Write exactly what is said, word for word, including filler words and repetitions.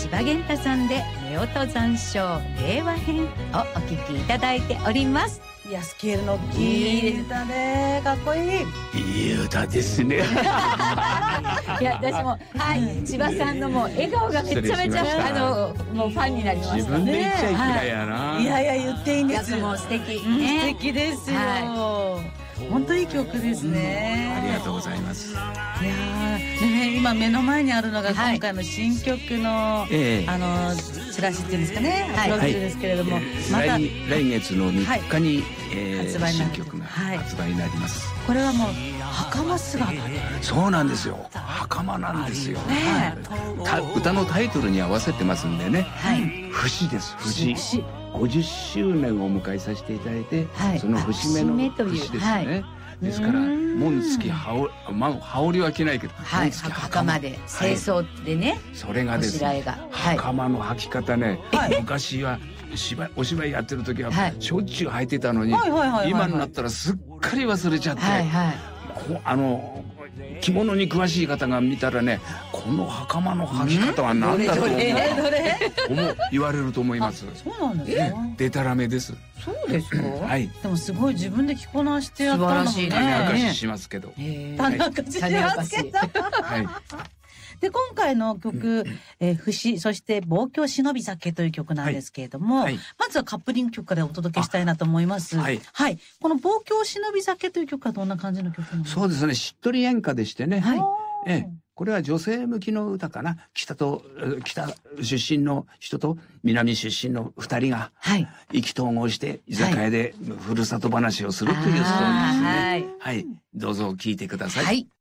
千葉玄太さんで夫婦残照令和編をお聞きいただいております。 いや、スケールの大きい歌ね、かっこいい。 いい歌ですね。 いや、私も、はい、千葉さんのもう笑顔がめちゃめちゃ、あの、もうファンになりました。 自分で言っちゃいけないやな。 はい、いやいや、言っていいんですよ。 もう素敵、 うん、 ね、 素敵ですよ。はい、本当にいい曲ですね、 うん。ありがとうございます。 いやー、でね、今目の前にあるのが今回の新曲の、はい、あのチラシっていうんですかね、プロフィールですけれども、はい、また来, 来月のみっかに、はい、えー、 発売新曲が発売になります。 これはもう袴姿で。 そうなんですよ。袴なんですよ。ね、歌のタイトルに合わせてますんでね。はい、節です。節。ごじゅっしゅうねんを迎えさせていただいて、はい、その節目の節ですね。はい、ですから紋付き羽織、まあ、羽織は着ないけど、 はい、袴で清掃でね、はい、 それがですね、はい、袴の履き方ね、はい、昔は芝居お芝居やってる時はしょっちゅう履いてたのに、今になったらすっかり忘れちゃって、はいはい、あの着物に詳しい方が見たらね、この袴の履き方は何だろうと言われると思います。 そうなんですか。 でたらめです。 そうですか。 はい。 でもすごい自分で着こなしてやったのもね。 種明かししますけど。 種明かししますけど。はい。で、今回の曲、えー、節、そして望郷忍び酒という曲なんですけれども、はいはい、まずはカップリング曲からお届けしたいなと思います。はい。はい。この望郷忍び酒という曲はどんな感じの曲なんですか？ そうですね。しっとり演歌でしてね。はい。ええ。これは女性向きの歌かな。北と、北出身の人と南出身の二人が、はい。意気投合して居酒屋でふるさと話をするというストーリーですね。はい。はい。どうぞ聴いてください。はい。